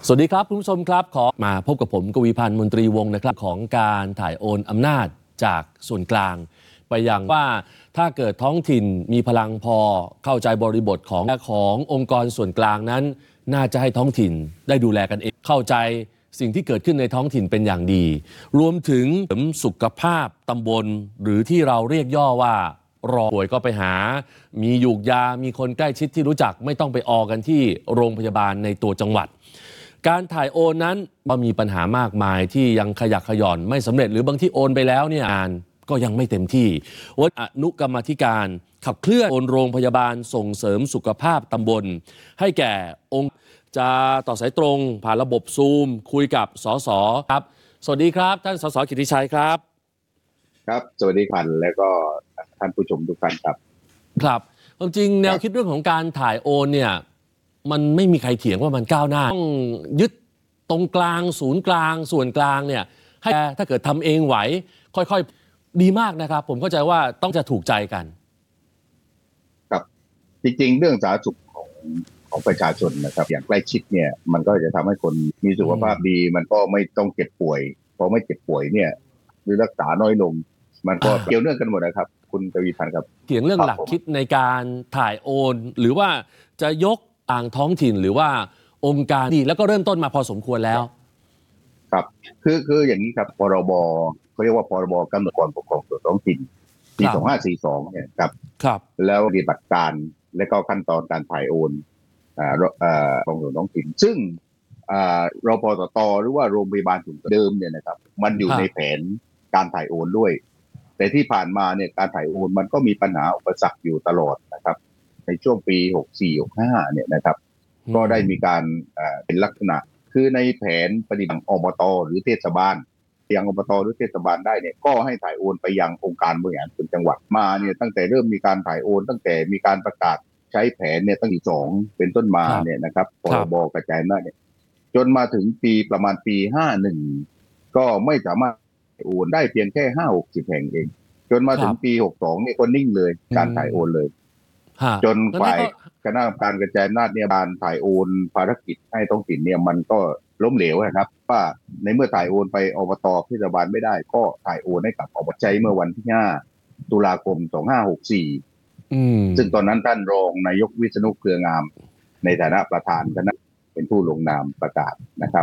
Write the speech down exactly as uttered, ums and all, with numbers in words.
สวัสดีครับคุณผู้ชมครับขอมาพบกับผมกวีพันธ์มนตรีวงศ์นะครับของการถ่ายโอนอำนาจจากส่วนกลางไปยังว่าถ้าเกิดท้องถิ่นมีพลังพอเข้าใจบริบทของขององค์กรส่วนกลางนั้นน่าจะให้ท้องถิ่นได้ดูแลกันเองเข้าใจสิ่งที่เกิดขึ้นในท้องถิ่นเป็นอย่างดีรวมถึงสุขภาพตำบลหรือที่เราเรียกย่อว่ารอป่วยก็ไปหามียูกยามีคนใกล้ชิดที่รู้จักไม่ต้องไปออกันที่โรงพยาบาลในตัวจังหวัดการถ่ายโอนนั้นก็มีปัญหามากมายที่ยังขยักขย่อนไม่สำเร็จหรือบางที่โอนไปแล้วเนี่ยงานก็ยังไม่เต็มที่วัดอนุกรรมาธิการขับเคลื่อนโอนโรงพยาบาลส่งเสริมสุขภาพตำบลให้แก่องค์จะต่อสายตรงผ่านระบบซูมคุยกับสสครับสวัสดีครับท่านสสกิติชัยครับครับสวัสดีครับและก็ท่านผู้ชมทุกท่านครับครับความจริงแนวคิดเรื่องของการถ่ายโอนเนี่ยมันไม่มีใครเถียงว่ามันก้าวหน้าต้องยึดตรงกลางศูนย์กลางส่วนกลางเนี่ยให้ถ้าเกิดทำเองไหวค่อยๆดีมากนะครับผมเข้าใจว่าต้องจะถูกใจกันครับจริงๆเรื่องสาธารณสุขของของประชาชนนะครับอย่างใกล้ชิดเนี่ยมันก็จะทำให้คนมีสุขภาพดีมันก็ไม่ต้องเจ็บป่วยพอไม่เจ็บป่วยเนี่ยหรือรักษาน้อยลงมันก็เกี่ยวเนื่องกันหมดนะครับคุณกวีพันธ์ครับเถียงเรื่องหลักคิดในการถ่ายโอนหรือว่าจะยกต่างท้องถิ่นหรือว่าองค์การดีแล้วก็เริ่มต้นมาพอสมควรแล้วครับคือคืออย่างนี้ครับพรบเขาเรียกว่าพรบกำหนดการปกครองส่วนท้องถิ่นปีสองพันห้าร้อยสี่สิบสองเนี่ยครับครับแล้วปฏิบัติการและก็ขั้นตอนการถ่ายโอนอ่าอ่าของส่วนท้องถิ่นซึ่งอ่ารพสตหรือว่าโรงพยาบาลส่วนเดิมเนี่ยนะครับมันอยู่ในแผนการถ่ายโอนด้วยแต่ที่ผ่านมาเนี่ยการถ่ายโอนมันก็มีปัญหาอุปสรรคอยู่ตลอดนะครับในช่วงปีหกสี่ หกห้าเนี่ยนะครับก็ได้มีการเป็นลักษณะคือในแผนปฏิบัติอบตหรือเทศบาลยังอบตหรือเทศบาลได้เนี่ยก็ให้ถ่ายโอนไปยังองค์การบริหารส่วนจังหวัดมาเนี่ยตั้งแต่เริ่มมีการถ่ายโอนตั้งแต่มีการประกาศใช้แผนเนี่ยตั้งแต่สองเป็นต้นมาเนี่ยนะครับพรบกระจายอำนาจเนี่ยจนมาถึงปีประมาณปีห้าสิบก็ไม่สามารถโอนได้เพียงแค่ห้าหกสิบแห่งเองจนมาถึงปีหกสองเนี่ยก็นิ่งเลยการถ่ายโอนเลยจนฝ่ายคณะกรรมการกระจายอำนาจเนี่ยการถ่ายโอนภารกิจให้ท้องถิ่นเนี่ยมันก็ล้มเหลวนะครับว่าในเมื่อถ่ายโอนไปอบตเทศบาลไม่ได้ก็ถ่ายโอนให้กับอบตเมื่อวันที่ห้าตุลาคมสองพันห้าร้อยหกสิบสี่ซึ่งตอนนั้นท่านรองนายกวิษณุเครืองามในฐานะประธานคณะเป็นผู้ลงนามประกาศนะครับ